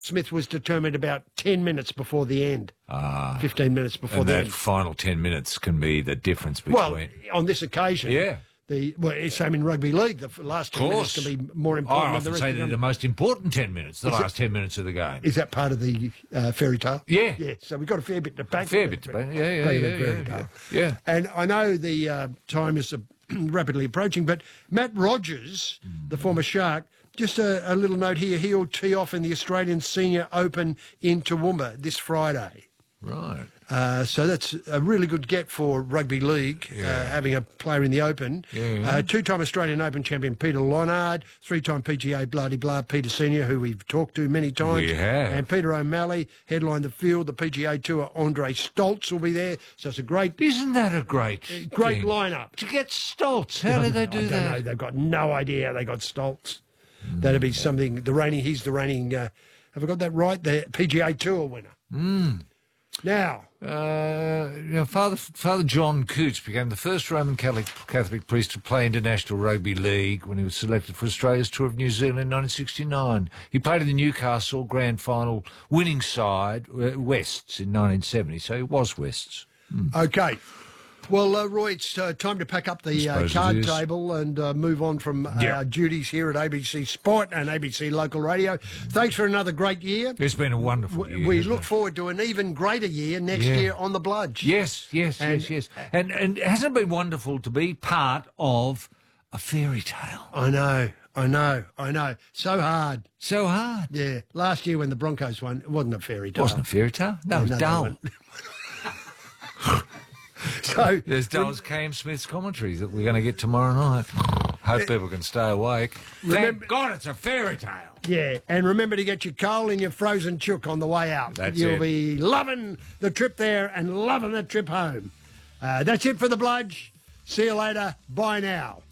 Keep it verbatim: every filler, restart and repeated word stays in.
Smith was determined about ten minutes before the end. Ah. fifteen minutes before and the that end. final ten minutes can be the difference between... Well, on this occasion... Yeah. The, well, it's same in rugby league. The f- last ten minutes can be more important I than the often rest say of they're the the most important ten minutes, the Is last it- ten minutes of the game. Is that part of the uh, fairy tale? Yeah. Yeah, so we've got a fair bit to back. Fair bit to back, yeah, yeah, Back yeah, that fairy yeah, tale. yeah. Yeah. And I know the uh, time is uh, rapidly approaching, but Matt Rogers, the former Shark, just a, a little note here, he'll tee off in the Australian Senior Open in Toowoomba this Friday. Right. Uh, so that's a really good get for rugby league, uh, having a player in the Open. Yeah. Uh, two-time Australian Open champion Peter Lonard, three-time P G A bloody blah Peter Senior, who we've talked to many times. We have. And Peter O'Malley headlined the field. The P G A Tour, Andre Stoltz will be there. So it's a great, Isn't that a great great thing? lineup. To get Stoltz, how did they do I don't that? know. They've got no idea how they got Stoltz. That'd be something. The reigning, he's the reigning. Uh, have I got that right? The P G A Tour winner. Mm. Now, Uh, you know, Father Father John Coots became the first Roman Catholic, Catholic priest to play international rugby league when he was selected for Australia's tour of New Zealand in nineteen sixty-nine. He played in the Newcastle Grand Final winning side, uh, Wests, in nineteen seventy, so he was Wests. okay. Well, uh, Roy, it's uh, time to pack up the uh, suppose it card is. table and uh, move on from uh, Yeah. our duties here at A B C Sport and A B C Local Radio. Thanks for another great year. It's been a wonderful We, year. we hasn't look it? forward to an even greater year next Yeah. year on the Bludge. Yes, yes, And- yes, yes. And, and hasn't it been wonderful to be part of a fairy tale? I know, I know, I know. So hard. So hard. Yeah. Last year when the Broncos won, it wasn't a fairy It tale. wasn't a fairy tale. No, it was no, dull. they So, There's Dale's Cam Smith's commentary that we're going to get tomorrow night. Hope people can stay awake. Remember- Thank God it's a fairy tale. yeah, and remember to get your coal and your frozen chook on the way out. That's You'll it. be loving the trip there and loving the trip home. Uh, that's it for the Bludge. See you later. Bye now.